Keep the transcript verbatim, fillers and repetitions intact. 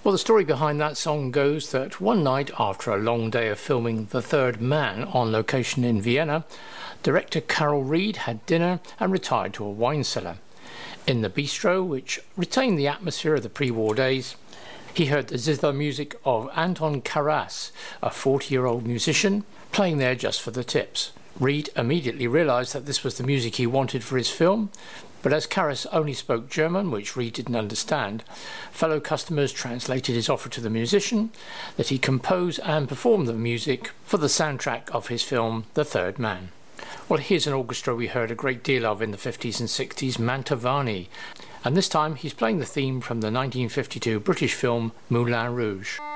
Well, the story behind that song goes that one night after a long day of filming The Third Man on location in Vienna, director Carol Reed had dinner and retired to a wine cellar. In the bistro, which retained the atmosphere of the pre-war days, he heard the zither music of Anton Karas, a forty-year-old musician, playing there just for the tips. Reed immediately realised that this was the music he wanted for his film, but as Karas only spoke German, which Reed didn't understand, fellow customers translated his offer to the musician that he compose and perform the music for the soundtrack of his film The Third Man. Well, here's an orchestra we heard a great deal of in the fifties and sixties, Mantovani, and this time he's playing the theme from the nineteen fifty-two British film Moulin Rouge.